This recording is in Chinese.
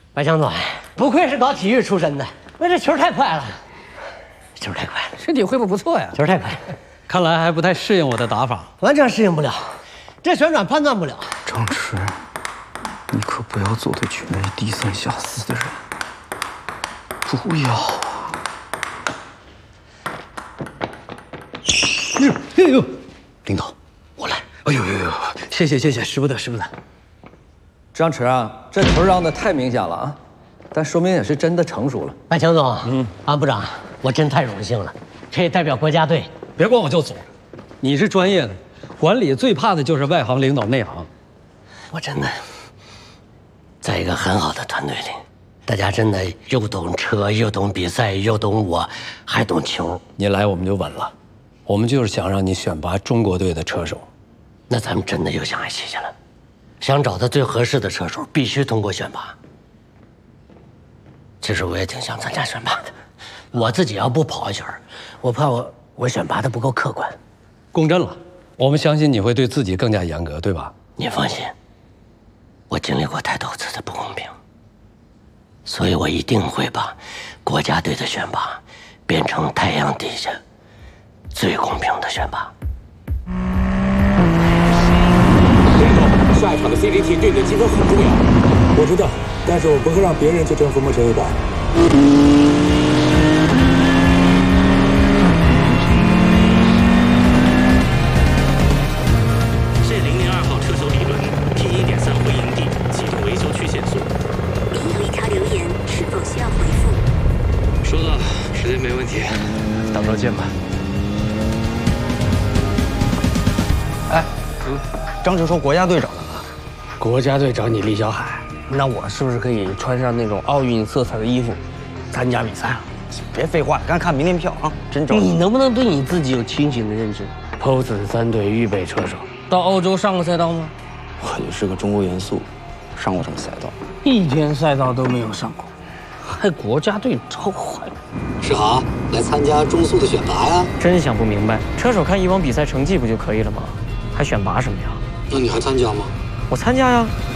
白强总，不愧是搞体育出身的，那这球太快了，球太快了， 身体恢复不错呀。 球太快， 看来还不太适应我的打法， 完全适应不了，这旋转判断不了。 张弛，你可不要做对群内低三下四的人，不要啊！ 哎呦， 领导，我来。 哎呦呦呦，谢谢谢谢，使不得使不得。 张弛啊，这球让的太明显了啊，但说明也是真的成熟了。 白强总，安部长，我真太荣幸了，可以代表国家队。 别管我就走。你是专业的，管理最怕的就是外行领导内行。 我真的在一个很好的团队里，大家真的又懂车，又懂比赛，又懂我，还懂球。 你来我们就稳了，我们就是想让你选拔中国队的车手。 那咱们真的又想一起去了，想找到最合适的车手，必须通过选拔。其实我也挺想参加选拔的，我自己要不跑一圈，我怕我选拔的不够客观。 公正了，我们相信你会对自己更加严格，对吧？ 您放心，我经历过太多次的不公平，所以我一定会把国家队的选拔变成太阳底下最公平的选拔。 林总，下一场的 CDT 对你的积分很重要。我知道，但是我不会让别人就征服莫陈一百。 是002号车手李伦 P1.3 回营地启动维修区限速。 您有一条留言，是否需要回复？ 收到，时间没问题， 到时候见吧。 哎，张弛说国家队找他了。 国家队找你李小海， 那我是不是可以穿上那种奥运色彩的衣服，参加比赛啊？别废话，赶紧看明天票啊！真着急。 你能不能对你自己有清醒的认知 ？POSE 3队预备车手到欧洲上过赛道吗？我就是个中国元素，上过什么赛道？一天赛道都没有上过，还国家队召唤。 世豪来参加中速的选拔呀？ 真想不明白，车手看以往比赛成绩不就可以了吗？还选拔什么呀？ 那你还参加吗？ 我参加呀。